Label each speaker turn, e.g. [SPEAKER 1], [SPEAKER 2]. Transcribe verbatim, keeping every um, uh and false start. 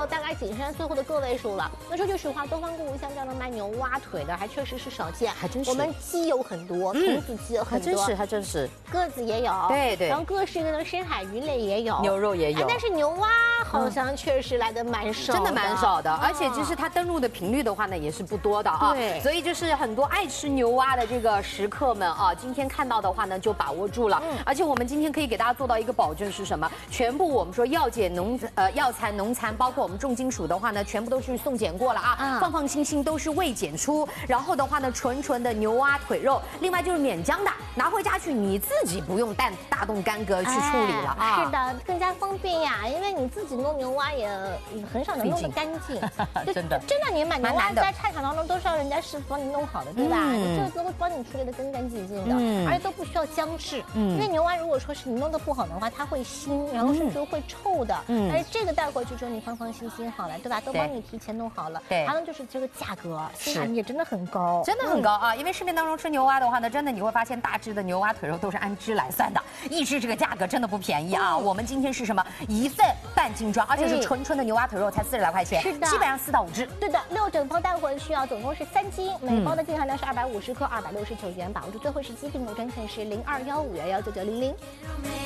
[SPEAKER 1] 到大概仅剩下最后的个位数了。那说句实话，东方购物像这样的卖牛蛙腿的，还确实是少见，
[SPEAKER 2] 还真是。
[SPEAKER 1] 我们鸡有很多，童子鸡有很多，
[SPEAKER 2] 还真是，还真是。
[SPEAKER 1] 鸽子也有，
[SPEAKER 2] 对对。
[SPEAKER 1] 然后各式各样的深海鱼类也有，
[SPEAKER 2] 牛肉也有，
[SPEAKER 1] 但是牛蛙好像确实来的蛮少，
[SPEAKER 2] 真的蛮少的，而且就是它登陆的频率的话呢，也是不多的啊。
[SPEAKER 1] 对，
[SPEAKER 2] 所以就是很多爱吃牛蛙的这个食客们啊，今天看到的话呢，就把握住了。嗯，而且我们今天可以给大家做到一个保证是什么？全部我们说药检农呃药残农残，包括我们重金属的话呢，全部都是送检过了啊，嗯、放放心心都是未检出。然后的话呢，纯纯的牛蛙腿肉，另外就是免浆的，拿回家去你自己不用大大动干戈去处理了啊。
[SPEAKER 1] 哎、是的，更加方便呀，因为你自己弄牛蛙也很少能弄得干净。
[SPEAKER 2] 真的，
[SPEAKER 1] 真的，你买牛蛙在菜场当中都是要人家师傅帮你弄好的，对吧？嗯、这个都会帮你处理得干干净净的，嗯、而且都不需要姜制。嗯、因为牛蛙如果说是你弄得不好的话，它会腥，然后甚至会臭的。嗯，但是这个带回去之后，你放放心心好了，对吧？都帮你提前弄好了。对，还有就是这个价格，性价比也真的很高，
[SPEAKER 2] 真的很高啊！因为市面当中吃牛蛙的话呢，真的你会发现大只的牛蛙腿肉都是按只来算的，一只这个价格真的不便宜啊！我们今天是什么一份半斤装，而且是纯纯的牛蛙腿肉，才四十来块钱，
[SPEAKER 1] 是的，
[SPEAKER 2] 基本上四到五只。
[SPEAKER 1] 对的，六整包带回去啊，总共是三斤，每包的净含量是二百五十克，二百六十九元，把握住最后时机，订购专线是零二幺五幺幺九九零零。